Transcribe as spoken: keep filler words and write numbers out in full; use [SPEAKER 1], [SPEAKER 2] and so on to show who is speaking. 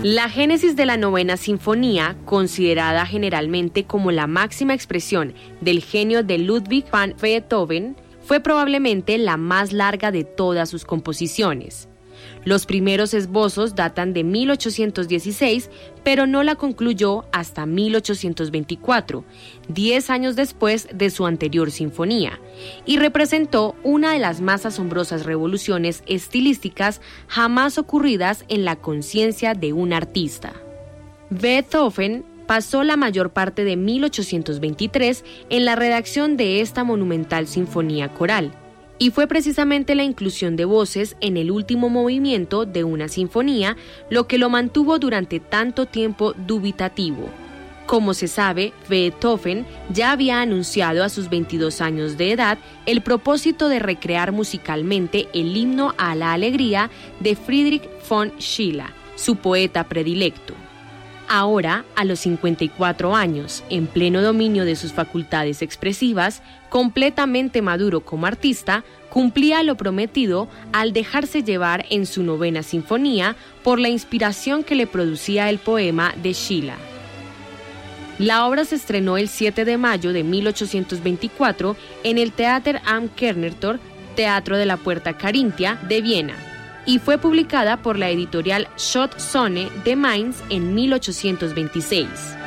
[SPEAKER 1] La génesis de la Novena Sinfonía, considerada generalmente como la máxima expresión del genio de Ludwig van Beethoven, fue probablemente la más larga de todas sus composiciones. Los primeros esbozos datan de mil ochocientos dieciséis, pero no la concluyó hasta mil ochocientos veinticuatro, diez años después de su anterior sinfonía, y representó una de las más asombrosas revoluciones estilísticas jamás ocurridas en la conciencia de un artista. Beethoven pasó la mayor parte de mil ochocientos veintitrés en la redacción de esta monumental sinfonía coral, y fue precisamente la inclusión de voces en el último movimiento de una sinfonía lo que lo mantuvo durante tanto tiempo dubitativo. Como se sabe, Beethoven ya había anunciado a sus veintidós años de edad el propósito de recrear musicalmente el himno a la alegría de Friedrich von Schiller, su poeta predilecto. Ahora, a los cincuenta y cuatro años, en pleno dominio de sus facultades expresivas, completamente maduro como artista, cumplía lo prometido al dejarse llevar en su novena sinfonía por la inspiración que le producía el poema de Schiller. La obra se estrenó el siete de mayo de mil ochocientos veinticuatro en el Theater am Kernertor, Teatro de la Puerta Carintia de Viena, y fue publicada por la editorial Schott Sonne de Mainz en mil ochocientos veintiséis.